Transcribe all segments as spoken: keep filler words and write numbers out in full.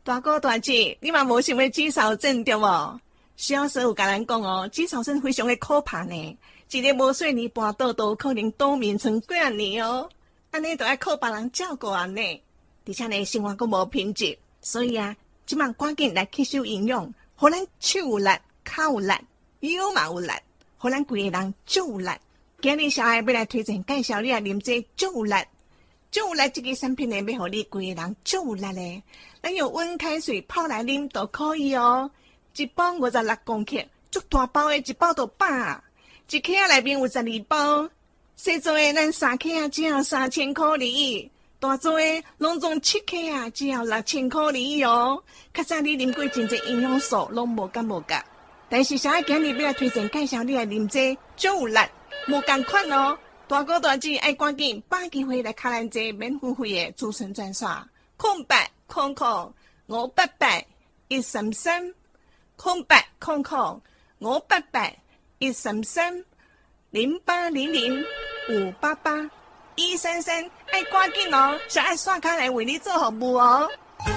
大哥大姐，你嘛无想要肌少症对无？小时有甲咱讲哦，肌少症非常的可怕呢。一日无睡你跋倒都可能冬眠成几啊年哦。安尼都要靠别人照顾安尼，而且呢生活阁无品质，所以啊，即马赶紧来吸收营养，互咱手有力、脚有力、腰嘛有力，互咱规个人足有力。今日小孩要来推荐介绍你来啉这足有力。足有力这个产品呢，要互你规个人足有力咧。咱用温开水泡来啉都可以哦。一包五十六公克，足大包的，一包都百。一克仔内面有十二包，小做的咱三克仔只要三千块而已，大做的拢总七克仔只要六千块而已哦。较早你啉过真侪营养素，拢无感无觉。但是小爱今日要来推荐介绍你来啉这足有力，无共款哦。大哥大姐爱赶紧把机会来卡咱这免付费的主持人专线，空八空空五八八一三三，空八空空五八八一三三，零八零零五八八一三三，爱赶紧哦，小爱刷卡来为你做服务哦。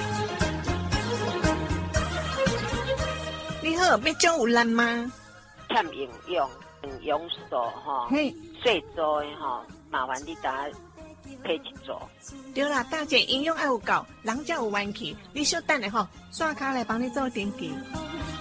你好，要足有力吗？ 欠营养，营养素哈。 嘿。 最多的吼，麻烦你打配一组。 对啦，大姐营养爱有够，人才有元气。你稍等下吼，刷卡来帮你做登记。